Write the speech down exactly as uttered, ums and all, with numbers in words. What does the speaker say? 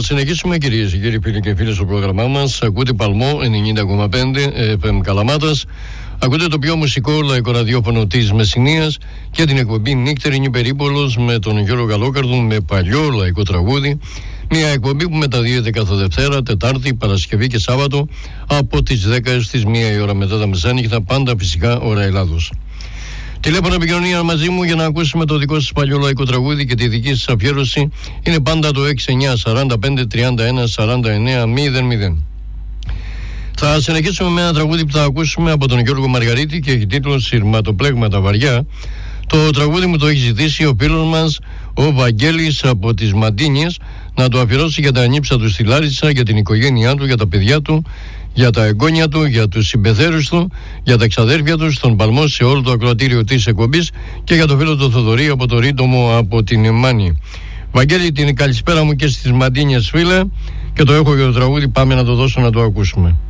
συνεχίσουμε, κυρίες και κύριοι, φίλοι και φίλες, στο πρόγραμμά μας. Ακούτε Παλμό ενενήντα κόμμα πέντε εφ εμ Καλαμάτας. Ακούτε το πιο μουσικό λαϊκό ραδιόφωνο της Μεσσηνίας και την εκπομπή Νύκτερινη Περίπολος με τον Γιώργο Καλόκαρδο με παλιό λαϊκό τραγούδι. Μια εκπομπή που μεταδίδεται κάθε Δευτέρα, Τετάρτη, Παρασκευή και Σάββατο από τις δέκα έως τις μία η ώρα μετά τα μεσάνυχτα, πάντα φυσικά ώρα Ελλάδος. Τηλέφωνο επικοινωνία μαζί μου για να ακούσουμε το δικό σας παλιό λαϊκό τραγούδι και τη δική σας αφιέρωση είναι πάντα το έξι εννιά σαράντα πέντε τριάντα ένα σαράντα εννέα μηδέν μηδέν. Θα συνεχίσουμε με ένα τραγούδι που θα ακούσουμε από τον Γιώργο Μαργαρίτη και έχει τίτλο «Σειρματοπλέγματα βαριά». Το τραγούδι μου το έχει ζητήσει ο φίλος μας ο Βαγγέλης από τις Μαντίνιες να το αφιερώσει για τα ανήψα του στη Λάρισα, για την οικογένειά του, για τα παιδιά του, για τα εγγόνια του, για τους συμπεθέρους του, για τα ξαδέρφια του, στον Παλμό, σε όλο το ακροατήριο της εκπομπής και για το φίλο του Θοδωρή από το Ρίτομο από την Εμάνη. Βαγγέλη, την καλησπέρα μου και στις Μαντίνιες, φίλε, και το έχω για το τραγούδι, πάμε να το δώσω να το ακούσουμε.